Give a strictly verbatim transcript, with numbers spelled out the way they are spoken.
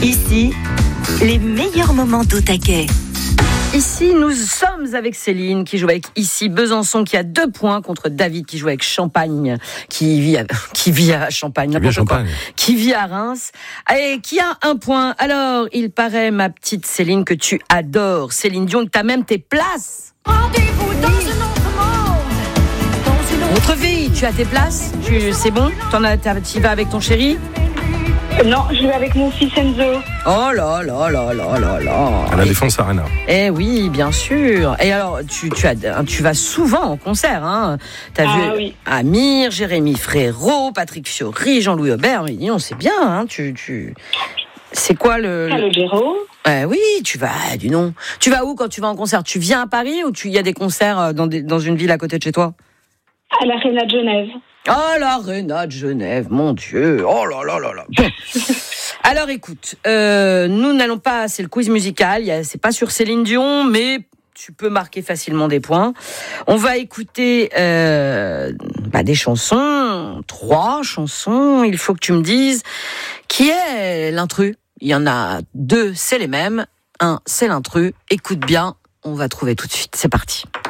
Ici, les meilleurs moments d'Au Taquet. Ici, nous sommes avec Céline qui joue avec Ici Besançon qui a deux points contre David qui joue avec Champagne, qui vit à, qui vit à Champagne, qui vit à n'importe Champagne. quoi, qui vit à Reims et qui a un point. Alors, il paraît, ma petite Céline, que tu adores Céline Dion, que t'as même tes places. Rendez-vous dans un autre monde, dans une autre Autre vie, tu as tes places, tu, c'est bon, t'en as, tu y vas avec ton chéri. Non, je vais avec mon fils Enzo. Oh là là là là là là. À la Défense Arena. Eh oui, bien sûr. Et alors, tu, tu, as, tu vas souvent en concert, hein. T'as Ah vu oui. Amir, Jérémy Frérot, Patrick Fiori, Jean-Louis Aubert. Oui, dis donc, c'est bien, hein. Tu, tu... C'est quoi le... Allô, Géraud. Eh oui, tu vas, dis donc. Tu vas où quand tu vas en concert? Tu viens à Paris ou tu y a des concerts dans, des, dans une ville à côté de chez toi? À l'Arena de Genève. Oh, l'Arena de Genève, mon Dieu. Oh là là là là. Bon. Alors écoute, euh, nous n'allons pas, c'est le quiz musical, il y a, c'est pas sur Céline Dion, mais tu peux marquer facilement des points. On va écouter euh, bah, des chansons, trois chansons. Il faut que tu me dises qui est l'intrus. Il y en a deux, c'est les mêmes. Un, c'est l'intrus. Écoute bien, on va trouver tout de suite. C'est parti.